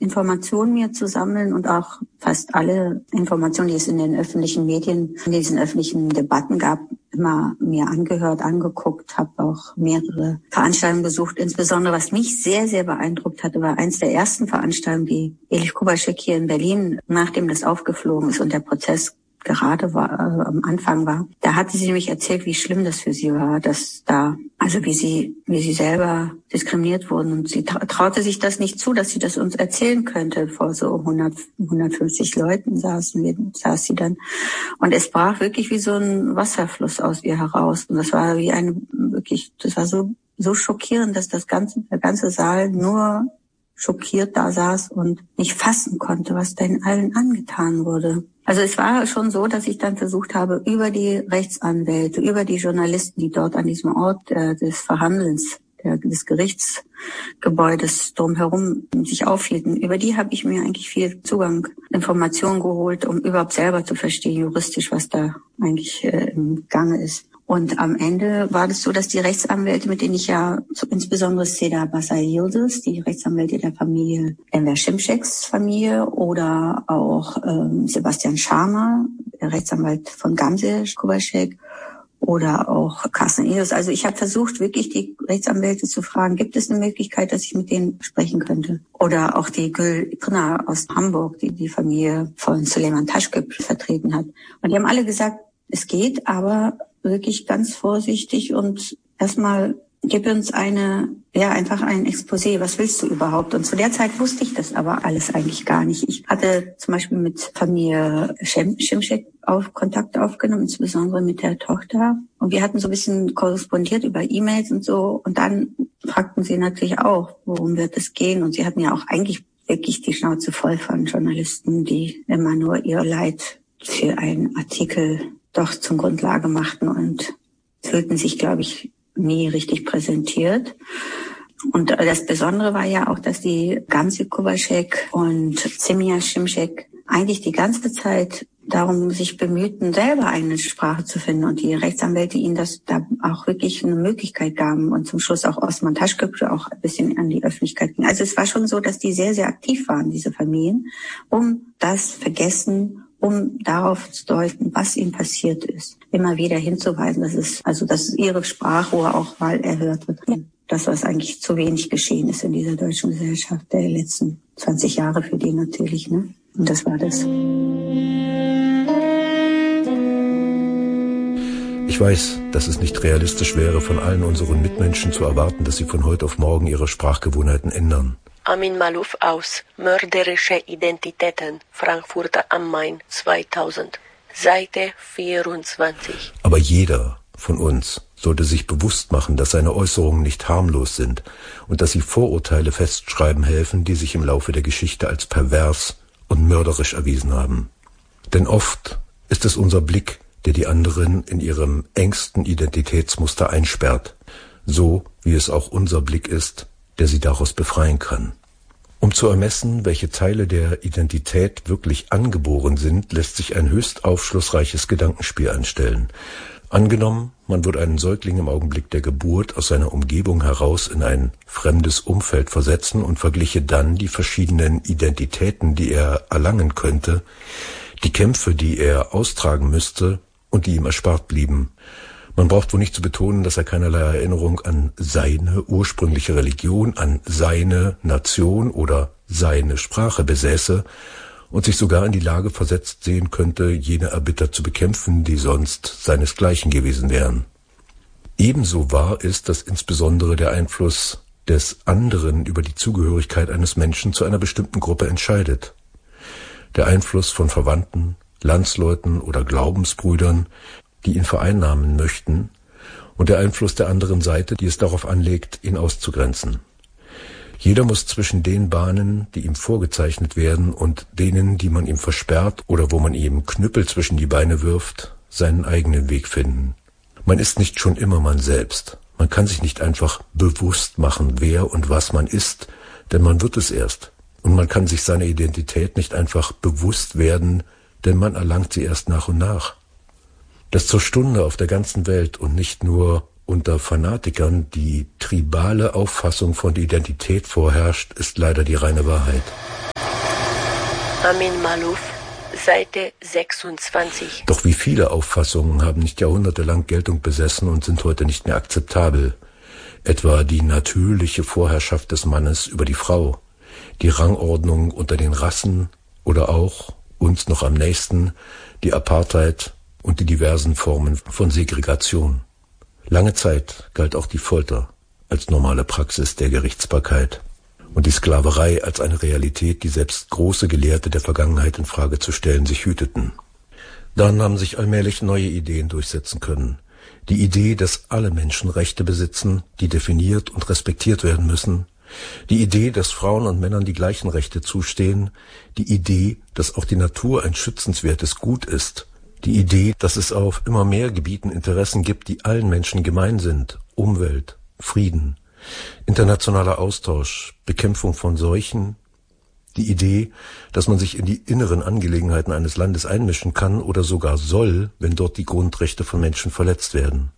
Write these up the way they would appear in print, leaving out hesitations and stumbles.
Informationen mir zu sammeln und auch fast alle Informationen, die es in den öffentlichen Medien, in diesen öffentlichen Debatten gab, immer mir angehört, angeguckt, habe auch mehrere Veranstaltungen besucht. Insbesondere, was mich sehr, sehr beeindruckt hatte, war eins der ersten Veranstaltungen, die Elich Kubaschek hier in Berlin, nachdem das aufgeflogen ist und der Prozess gerade am Anfang war. Da hatte sie nämlich erzählt, wie schlimm das für sie war, dass da, also wie sie selber diskriminiert wurden. Und sie traute sich das nicht zu, dass sie das uns erzählen könnte. Vor so 150 Leuten saß sie dann. Und es brach wirklich wie so ein Wasserfluss aus ihr heraus. Und das war das war so schockierend, dass der ganze Saal nur schockiert da saß und nicht fassen konnte, was denn allen angetan wurde. Also es war schon so, dass ich dann versucht habe, über die Rechtsanwälte, über die Journalisten, die dort an diesem Ort des Verhandelns, des Gerichtsgebäudes drumherum sich aufhielten, über die habe ich mir eigentlich viel Informationen geholt, um überhaupt selber zu verstehen, juristisch, was da eigentlich im Gange ist. Und am Ende war das so, dass die Rechtsanwälte, mit denen ich ja, insbesondere Seda Basay Yildiz, die Rechtsanwälte der Familie Enver Şimşek's Familie, oder auch Sebastian Sharma, der Rechtsanwalt von Gamze Kubaschek, oder auch Carsten Ehlers. Also ich habe versucht, wirklich die Rechtsanwälte zu fragen, gibt es eine Möglichkeit, dass ich mit denen sprechen könnte? Oder auch die Gül Ikna aus Hamburg, die die Familie von Süleyman Taşköprü vertreten hat. Und die haben alle gesagt, es geht, aber wirklich ganz vorsichtig und erstmal gib uns einfach ein Exposé. Was willst du überhaupt? Und zu der Zeit wusste ich das aber alles eigentlich gar nicht. Ich hatte zum Beispiel mit Familie Şimşek Kontakt aufgenommen, insbesondere mit der Tochter. Und wir hatten so ein bisschen korrespondiert über E-Mails und so. Und dann fragten sie natürlich auch, worum wird es gehen? Und sie hatten ja auch eigentlich wirklich die Schnauze voll von Journalisten, die immer nur ihr Leid für einen Artikel doch zum Grundlage machten und fühlten sich, glaube ich, nie richtig präsentiert. Und das Besondere war ja auch, dass die Gamze Kubaschek und Semih Şimşek eigentlich die ganze Zeit darum sich bemühten, selber eine Sprache zu finden und die Rechtsanwälte ihnen das da auch wirklich eine Möglichkeit gaben und zum Schluss auch Osman Taşköprü auch ein bisschen an die Öffentlichkeit ging. Also es war schon so, dass die sehr, sehr aktiv waren, diese Familien, um das Vergessen, um darauf zu deuten, was ihnen passiert ist. Immer wieder hinzuweisen, dass ihre Sprachrohr auch mal erhört wird. Das, was eigentlich zu wenig geschehen ist in dieser deutschen Gesellschaft der letzten 20 Jahre für die natürlich, ne? Und das war das. Ich weiß, dass es nicht realistisch wäre, von allen unseren Mitmenschen zu erwarten, dass sie von heute auf morgen ihre Sprachgewohnheiten ändern. Amin Maalouf aus Mörderische Identitäten, Frankfurt am Main 2000, Seite 24. Aber jeder von uns sollte sich bewusst machen, dass seine Äußerungen nicht harmlos sind und dass sie Vorurteile festschreiben helfen, die sich im Laufe der Geschichte als pervers und mörderisch erwiesen haben. Denn oft ist es unser Blick, der die anderen in ihrem engsten Identitätsmuster einsperrt, so wie es auch unser Blick ist, der sie daraus befreien kann. Um zu ermessen, welche Teile der Identität wirklich angeboren sind, lässt sich ein höchst aufschlussreiches Gedankenspiel anstellen. Angenommen, man würde einen Säugling im Augenblick der Geburt aus seiner Umgebung heraus in ein fremdes Umfeld versetzen und vergliche dann die verschiedenen Identitäten, die er erlangen könnte, die Kämpfe, die er austragen müsste und die ihm erspart blieben. Man braucht wohl nicht zu betonen, dass er keinerlei Erinnerung an seine ursprüngliche Religion, an seine Nation oder seine Sprache besäße und sich sogar in die Lage versetzt sehen könnte, jene erbittert zu bekämpfen, die sonst seinesgleichen gewesen wären. Ebenso wahr ist, dass insbesondere der Einfluss des anderen über die Zugehörigkeit eines Menschen zu einer bestimmten Gruppe entscheidet. Der Einfluss von Verwandten, Landsleuten oder Glaubensbrüdern, die ihn vereinnahmen möchten, und der Einfluss der anderen Seite, die es darauf anlegt, ihn auszugrenzen. Jeder muss zwischen den Bahnen, die ihm vorgezeichnet werden, und denen, die man ihm versperrt oder wo man ihm Knüppel zwischen die Beine wirft, seinen eigenen Weg finden. Man ist nicht schon immer man selbst. Man kann sich nicht einfach bewusst machen, wer und was man ist, denn man wird es erst. Und man kann sich seiner Identität nicht einfach bewusst werden, denn man erlangt sie erst nach und nach. Dass zur Stunde auf der ganzen Welt und nicht nur unter Fanatikern die tribale Auffassung von der Identität vorherrscht, ist leider die reine Wahrheit. Amin Maalouf, Seite 26. Doch wie viele Auffassungen haben nicht jahrhundertelang Geltung besessen und sind heute nicht mehr akzeptabel. Etwa die natürliche Vorherrschaft des Mannes über die Frau, die Rangordnung unter den Rassen oder auch, uns noch am nächsten, die Apartheid und die diversen Formen von Segregation. Lange Zeit galt auch die Folter als normale Praxis der Gerichtsbarkeit und die Sklaverei als eine Realität, die selbst große Gelehrte der Vergangenheit in Frage zu stellen sich hüteten. Dann haben sich allmählich neue Ideen durchsetzen können. Die Idee, dass alle Menschen Rechte besitzen, die definiert und respektiert werden müssen. Die Idee, dass Frauen und Männern die gleichen Rechte zustehen. Die Idee, dass auch die Natur ein schützenswertes Gut ist. Die Idee, dass es auf immer mehr Gebieten Interessen gibt, die allen Menschen gemein sind. Umwelt, Frieden, internationaler Austausch, Bekämpfung von Seuchen. Die Idee, dass man sich in die inneren Angelegenheiten eines Landes einmischen kann oder sogar soll, wenn dort die Grundrechte von Menschen verletzt werden.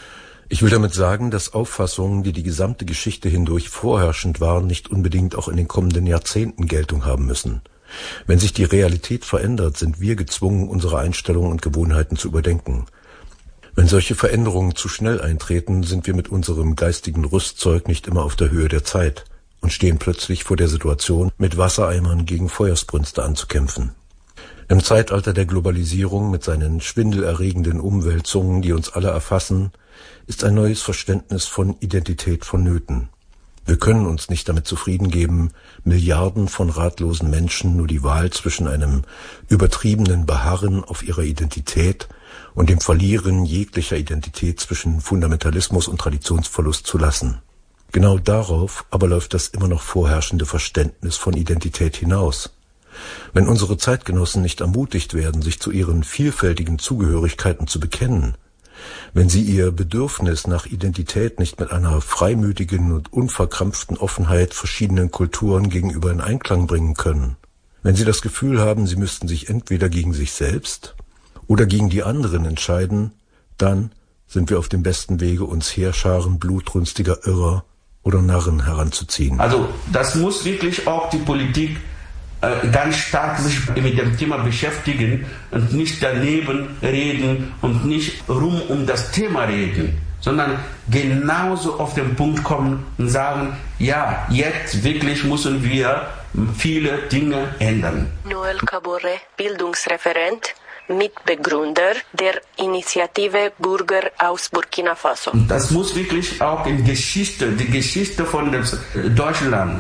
Ich will damit sagen, dass Auffassungen, die die gesamte Geschichte hindurch vorherrschend waren, nicht unbedingt auch in den kommenden Jahrzehnten Geltung haben müssen. Wenn sich die Realität verändert, sind wir gezwungen, unsere Einstellungen und Gewohnheiten zu überdenken. Wenn solche Veränderungen zu schnell eintreten, sind wir mit unserem geistigen Rüstzeug nicht immer auf der Höhe der Zeit und stehen plötzlich vor der Situation, mit Wassereimern gegen Feuersbrünste anzukämpfen. Im Zeitalter der Globalisierung mit seinen schwindelerregenden Umwälzungen, die uns alle erfassen, ist ein neues Verständnis von Identität vonnöten. Wir können uns nicht damit zufrieden geben, Milliarden von ratlosen Menschen nur die Wahl zwischen einem übertriebenen Beharren auf ihrer Identität und dem Verlieren jeglicher Identität zwischen Fundamentalismus und Traditionsverlust zu lassen. Genau darauf aber läuft das immer noch vorherrschende Verständnis von Identität hinaus. Wenn unsere Zeitgenossen nicht ermutigt werden, sich zu ihren vielfältigen Zugehörigkeiten zu bekennen, wenn sie ihr Bedürfnis nach Identität nicht mit einer freimütigen und unverkrampften Offenheit verschiedenen Kulturen gegenüber in Einklang bringen können, wenn sie das Gefühl haben, sie müssten sich entweder gegen sich selbst oder gegen die anderen entscheiden, dann sind wir auf dem besten Wege, uns Heerscharen blutrünstiger Irrer oder Narren heranzuziehen. Also das muss wirklich auch die Politik ganz stark sich mit dem Thema beschäftigen und nicht daneben reden und nicht um das Thema reden, sondern genauso auf den Punkt kommen und sagen, ja, jetzt wirklich müssen wir viele Dinge ändern. Noel Kabore, Bildungsreferent, Mitbegründer der Initiative Bürger aus Burkina Faso. Das muss wirklich auch in die Geschichte von Deutschland,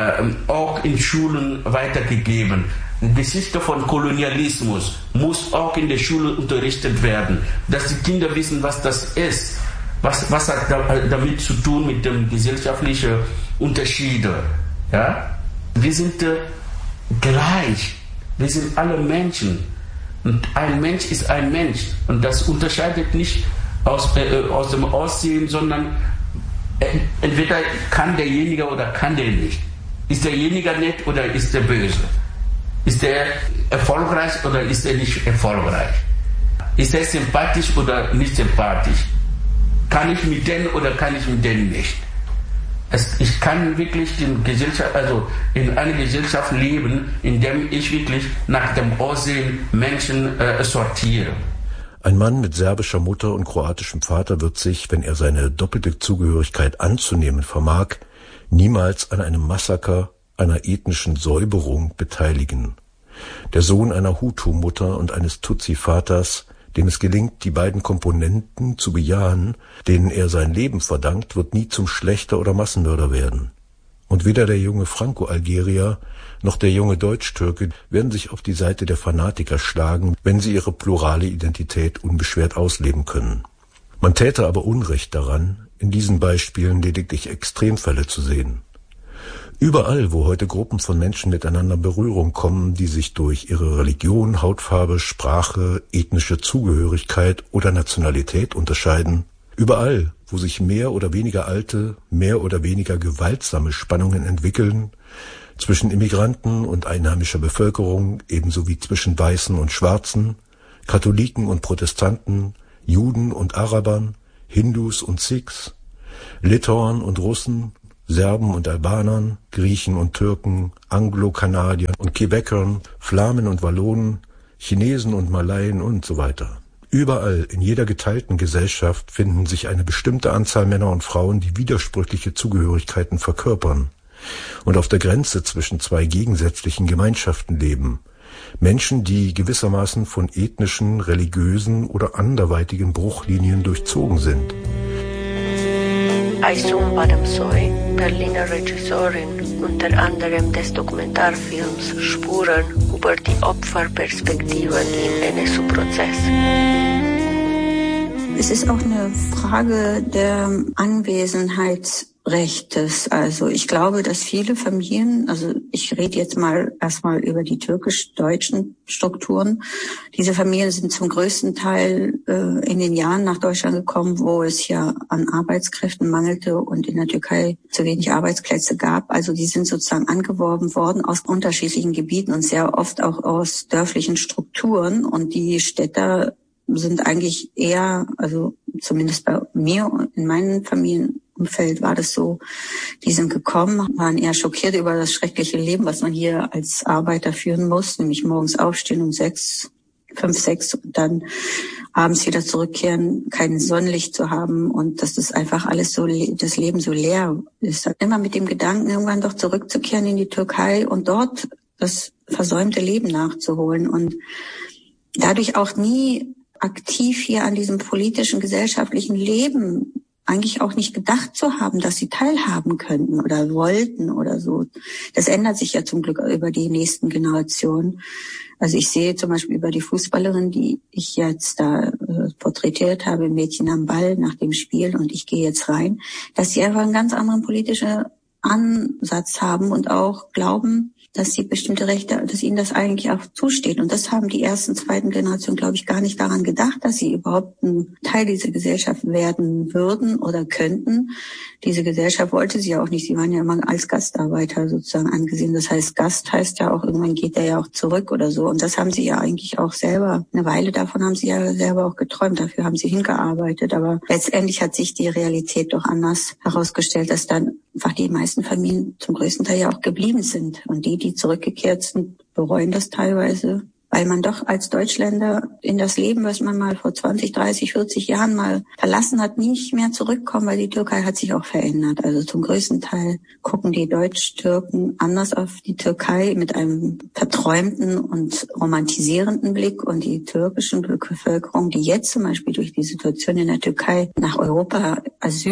auch in Schulen weitergegeben. Die Geschichte von Kolonialismus muss auch in der Schule unterrichtet werden, dass die Kinder wissen, was das ist. Was hat damit zu tun mit den gesellschaftlichen Unterschieden? Ja? Wir sind gleich. Wir sind alle Menschen. Und ein Mensch ist ein Mensch. Und das unterscheidet nicht aus dem Aussehen, sondern entweder kann derjenige oder kann der nicht. Ist derjenige nett oder ist der böse? Ist der erfolgreich oder ist er nicht erfolgreich? Ist er sympathisch oder nicht sympathisch? Kann ich mit denen oder kann ich mit denen nicht? Ich kann wirklich in einer Gesellschaft leben, in der ich wirklich nach dem Aussehen Menschen sortiere. Ein Mann mit serbischer Mutter und kroatischem Vater wird sich, wenn er seine doppelte Zugehörigkeit anzunehmen vermag, niemals an einem Massaker, einer ethnischen Säuberung beteiligen. Der Sohn einer Hutu-Mutter und eines Tutsi-Vaters, dem es gelingt, die beiden Komponenten zu bejahen, denen er sein Leben verdankt, wird nie zum Schlächter oder Massenmörder werden. Und weder der junge Franco-Algerier noch der junge Deutsch-Türke werden sich auf die Seite der Fanatiker schlagen, wenn sie ihre plurale Identität unbeschwert ausleben können. Man täte aber Unrecht daran, in diesen Beispielen lediglich Extremfälle zu sehen. Überall, wo heute Gruppen von Menschen miteinander in Berührung kommen, die sich durch ihre Religion, Hautfarbe, Sprache, ethnische Zugehörigkeit oder Nationalität unterscheiden, überall, wo sich mehr oder weniger alte, mehr oder weniger gewaltsame Spannungen entwickeln, zwischen Immigranten und einheimischer Bevölkerung, ebenso wie zwischen Weißen und Schwarzen, Katholiken und Protestanten, Juden und Arabern, Hindus und Sikhs, Litauern und Russen, Serben und Albanern, Griechen und Türken, Anglo-Kanadiern und Quebecern, Flamen und Wallonen, Chinesen und Malaien und so weiter. Überall in jeder geteilten Gesellschaft finden sich eine bestimmte Anzahl Männer und Frauen, die widersprüchliche Zugehörigkeiten verkörpern und auf der Grenze zwischen zwei gegensätzlichen Gemeinschaften leben. Menschen, die gewissermaßen von ethnischen, religiösen oder anderweitigen Bruchlinien durchzogen sind. Aysun Badamsoy, Berliner Regisseurin, unter anderem des Dokumentarfilms Spuren über die Opferperspektiven im NSU-Prozess. Es ist auch eine Frage der Anwesenheitsrechtes. Also ich glaube, dass viele Familien, also ich rede jetzt mal erstmal über die türkisch-deutschen Strukturen. Diese Familien sind zum größten Teil in den Jahren nach Deutschland gekommen, wo es ja an Arbeitskräften mangelte und in der Türkei zu wenig Arbeitsplätze gab. Also die sind sozusagen angeworben worden aus unterschiedlichen Gebieten und sehr oft auch aus dörflichen Strukturen. Und die Städter sind eigentlich eher, also zumindest bei mir in meinem Familienumfeld war das so, die sind gekommen, waren eher schockiert über das schreckliche Leben, was man hier als Arbeiter führen muss, nämlich morgens aufstehen um 5, 6 und dann abends wieder zurückkehren, kein Sonnenlicht zu haben und dass das einfach alles so, das Leben so leer ist. Immer mit dem Gedanken, irgendwann doch zurückzukehren in die Türkei und dort das versäumte Leben nachzuholen und dadurch auch nie aktiv hier an diesem politischen, gesellschaftlichen Leben eigentlich auch nicht gedacht zu haben, dass sie teilhaben könnten oder wollten oder so. Das ändert sich ja zum Glück über die nächsten Generationen. Also ich sehe zum Beispiel über die Fußballerin, die ich jetzt da porträtiert habe, Mädchen am Ball nach dem Spiel und ich gehe jetzt rein, dass sie einfach einen ganz anderen politischen Ansatz haben und auch glauben, dass sie bestimmte Rechte, dass ihnen das eigentlich auch zusteht. Und das haben die ersten, zweiten Generationen, glaube ich, gar nicht daran gedacht, dass sie überhaupt ein Teil dieser Gesellschaft werden würden oder könnten. Diese Gesellschaft wollte sie ja auch nicht. Sie waren ja immer als Gastarbeiter sozusagen angesehen. Das heißt, Gast heißt ja auch, irgendwann geht er ja auch zurück oder so. Und das haben sie ja eigentlich auch selber, eine Weile davon haben sie ja selber auch geträumt. Dafür haben sie hingearbeitet. Aber letztendlich hat sich die Realität doch anders herausgestellt, dass dann einfach die meisten Familien zum größten Teil ja auch geblieben sind. Und die zurückgekehrt sind, bereuen das teilweise, weil man doch als Deutschländer in das Leben, was man mal vor 20, 30, 40 Jahren mal verlassen hat, nicht mehr zurückkommen, weil die Türkei hat sich auch verändert. Also zum größten Teil gucken die Deutsch-Türken anders auf die Türkei mit einem verträumten und romantisierenden Blick und die türkische Bevölkerung, die jetzt zum Beispiel durch die Situation in der Türkei nach Europa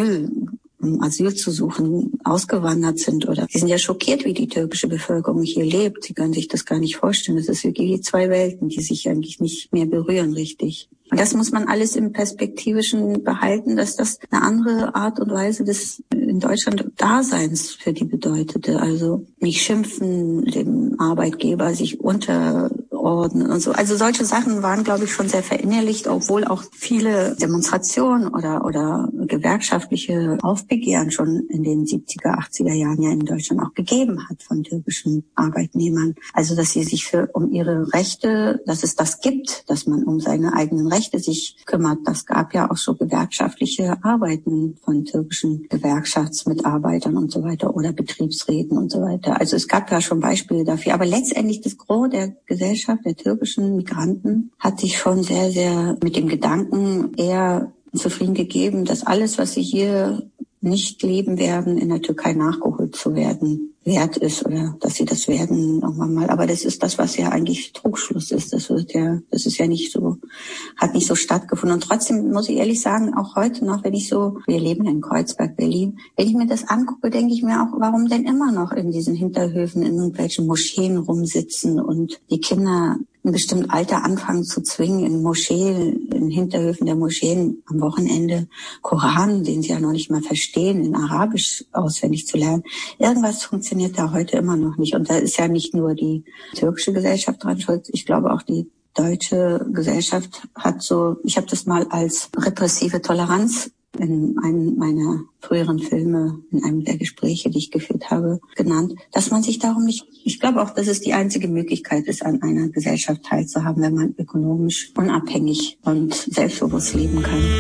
Asyl zu suchen, ausgewandert sind oder die sind ja schockiert, wie die türkische Bevölkerung hier lebt. Sie können sich das gar nicht vorstellen. Das ist wirklich wie zwei Welten, die sich eigentlich nicht mehr berühren richtig. Und das muss man alles im Perspektivischen behalten, dass das eine andere Art und Weise des in Deutschland Daseins für die bedeutete. Also nicht schimpfen, dem Arbeitgeber sich unterordnen und so. Also solche Sachen waren, glaube ich, schon sehr verinnerlicht, obwohl auch viele Demonstrationen oder gewerkschaftliche Aufbegehren schon in den 70er, 80er Jahren ja in Deutschland auch gegeben hat von türkischen Arbeitnehmern. Also dass sie sich um ihre Rechte, dass es das gibt, dass man um seine eigenen Rechte sich kümmert. Das gab ja auch so gewerkschaftliche Arbeiten von türkischen Gewerkschaftsmitarbeitern und so weiter oder Betriebsräten und so weiter. Also es gab ja schon Beispiele dafür. Aber letztendlich das Gros der Gesellschaft, der türkischen Migranten, hat sich schon sehr, sehr mit dem Gedanken eher zufrieden gegeben, dass alles, was sie hier nicht leben werden, in der Türkei nachgeholt zu werden wert ist oder dass sie das werden irgendwann mal. Aber das ist das, was ja eigentlich Trugschluss ist. Das ist ja nicht so, hat nicht so stattgefunden. Und trotzdem muss ich ehrlich sagen, auch heute noch, wir leben in Kreuzberg, Berlin, wenn ich mir das angucke, denke ich mir auch, warum denn immer noch in diesen Hinterhöfen in irgendwelchen Moscheen rumsitzen und die Kinder ein bestimmtes Alter anfangen zu zwingen, in Hinterhöfen der Moscheen am Wochenende Koran, den sie ja noch nicht mal verstehen, in Arabisch auswendig zu lernen. Irgendwas funktioniert da heute immer noch nicht. Und da ist ja nicht nur die türkische Gesellschaft dran schuld. Ich glaube auch die deutsche Gesellschaft hat ich habe das mal als repressive Toleranz in einem meiner früheren Filme, in einem der Gespräche, die ich geführt habe, genannt, dass man sich darum nicht, ich glaube auch, dass es die einzige Möglichkeit ist, an einer Gesellschaft teilzuhaben, wenn man ökonomisch unabhängig und selbstbewusst leben kann.